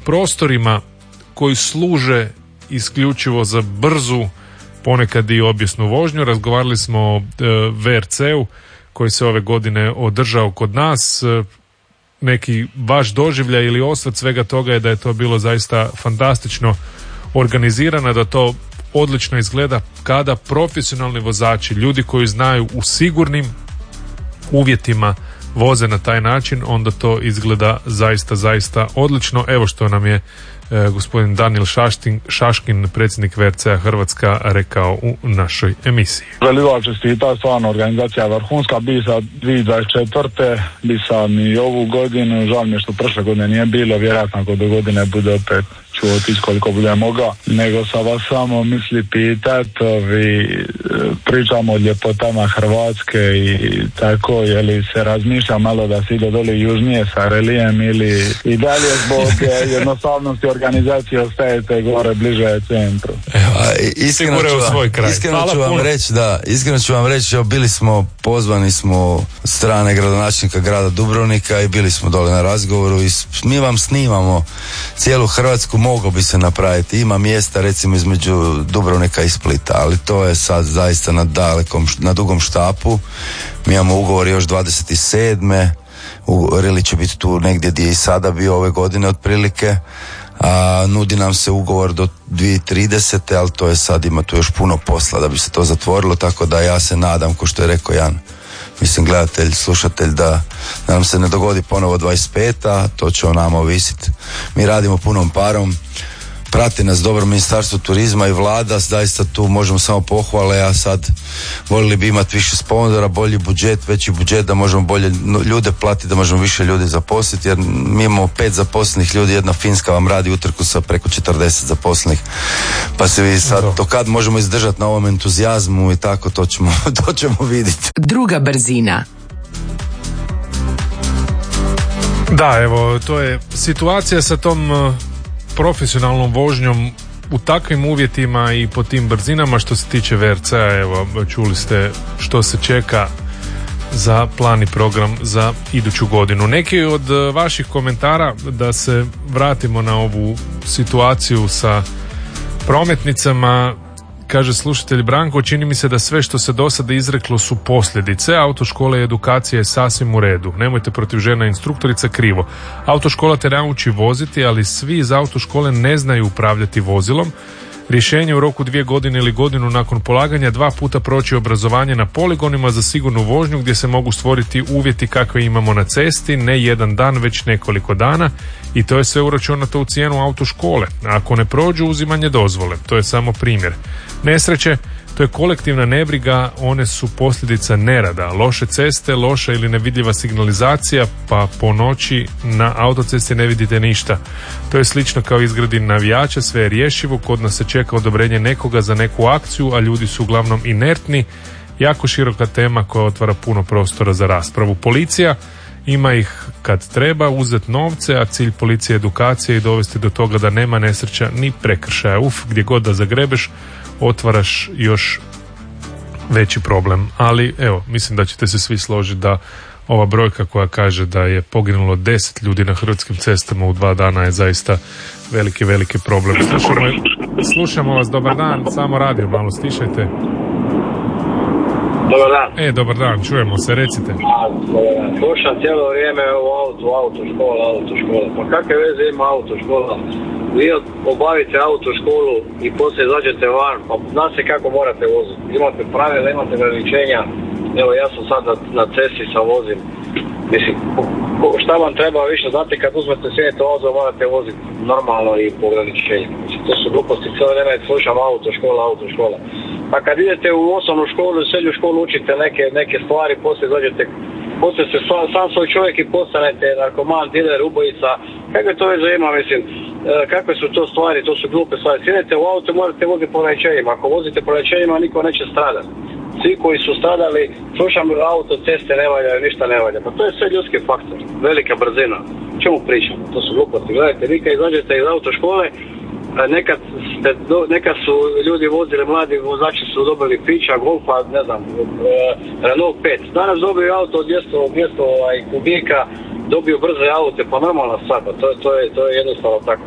prostorima koji služe isključivo za brzu, ponekad i obijesnu vožnju. Razgovarali smo o VRC-u koji se ove godine održao kod nas. Neki vaš doživljaj ili osvrt svega toga je da je to bilo zaista fantastično organizirano, da to odlično izgleda kada profesionalni vozači, ljudi koji znaju u sigurnim uvjetima voze na taj način, onda to izgleda zaista odlično. Evo što nam je gospodin Danijel Šaškin, predsjednik VRC-a Hrvatska, rekao u našoj emisiji. Želim čestita, stvarno organizacija vrhunska, bi sa 2024. bi sad i ovu godinu, žal mi je što prošle godine nije bilo, vjerojatno ako do godine bude opet ću otići koliko bude mogao, nego sam vas samo misli pitat, pričamo o ljepotama Hrvatske i tako, je li se razmišlja malo da se ide dole južnije sa relijem ili i dalje zbog jednostavnosti organizacije ostajete gore bliže centru? Iskreno ću vam reći, pozvani smo strane gradonačelnika grada Dubrovnika i bili smo dole na razgovoru i mi vam snimamo cijelu Hrvatsku, moglo bi se napraviti. Ima mjesta recimo između Dubrovnika i Splita, ali to je sad zaista na dugom štapu. Mi imamo ugovor još 27. Rili će biti tu negdje gdje i sada bio ove godine otprilike. Nudi nam se ugovor do 2030. ali to je sad, ima tu još puno posla da bi se to zatvorilo, tako da ja se nadam, ko što je rekao Jan, mislim gledatelj, slušatelj, da nam se ne dogodi ponovo 25. To će o nama ovisiti. Mi radimo punom parom, prati nas dobro Ministarstvo turizma i vlada, zaista tu možemo samo pohvale, a sad voljeli bi imati više sponzora, bolji budžet, veći budžet, da možemo bolje ljude platiti, da možemo više ljudi zaposliti, jer mi imamo 5 zaposlenih ljudi, jedna Finska vam radi utrku sa preko 40 zaposlenih, pa se vi sad to kad možemo izdržati na ovom entuzijazmu i tako, to ćemo vidjeti. Druga brzina. Da, evo, to je situacija sa tom profesionalnom vožnjom u takvim uvjetima i po tim brzinama. Što se tiče VRC-a, evo, čuli ste što se čeka za plan i program za iduću godinu. Neki od vaših komentara, da se vratimo na ovu situaciju sa prometnicama. Kaže slušatelj Branko, čini mi se da sve što se do sada izreklo su posljedice. Autoškole i edukacija je sasvim u redu. Nemojte protiv žena instruktorica krivo. Autoškola te nauči voziti, ali svi iz autoškole ne znaju upravljati vozilom. Rješenje u roku 2 godine ili godinu nakon polaganja 2 puta proći obrazovanje na poligonima za sigurnu vožnju gdje se mogu stvoriti uvjeti kakve imamo na cesti, ne jedan dan, već nekoliko dana, i to je sve uračunato u cijenu autoškole. Ako ne prođu, uzimanje dozvole. To je samo primjer. Nesreće, to je kolektivna nebriga, one su posljedica nerada. Loše ceste, loša ili nevidljiva signalizacija, pa po noći na autocesti ne vidite ništa. To je slično kao izgradi navijača, sve je rješivo, kod nas se čeka odobrenje nekoga za neku akciju, a ljudi su uglavnom inertni. Jako široka tema koja otvara puno prostora za raspravu. Policija ima ih kad treba uzeti novce, a cilj policije je edukacija i dovesti do toga da nema nesreća ni prekršaja. Gdje god da zagrebeš, otvaraš još veći problem. Ali evo, mislim da ćete se svi složiti da ova brojka koja kaže da je poginulo 10 ljudi na hrvatskim cestama u 2 dana je zaista veliki problem. Slušamo vas, dobar dan, samo radio malo stišajte. Dobar dan. Dobar dan, čujemo se, recite. Slušam cijelo vrijeme u autoškola. Pa kakve veze ima autoškola? Vi obavite autoškolu i poslije izađete van, pa zna se kako morate voziti. Imate pravila, imate ograničenja. Evo, ja sam sad na cesti sa vozim. Mislim, šta vam treba više? Znate, kad uzmete sjedite auto, morate voziti normalno i po ograničenju. Mislim, to su gluposti, cijelo vrijeme slušam autoškola. Pa kad idete u osnovnu školu, u srednju školu, učite neke stvari, poslije se sam svoj čovjek i postanete narkoman, diler, ubojica. Kakve to veze ima, mislim, kakve su to stvari, to su glupe stvari. Sjedete u auto, morate voziti po ograničenjima. Ako vozite po ograničenjima, niko neće stradati. Svi koji su stradali, slušam auto, ceste ne valja, ništa ne valja. Pa to je sve ljudski faktor, velika brzina. Čemu pričamo? To su gluposti. Gledajte, vi kad izađete iz autoškole, nekad su ljudi vozili, mladi vozači su dobili pića, Golfa, ne znam, Renault 5. Danas dobiju auto od 200 kubika, dobiju brze aute, pa normalna stvar, to je jednostavno tako.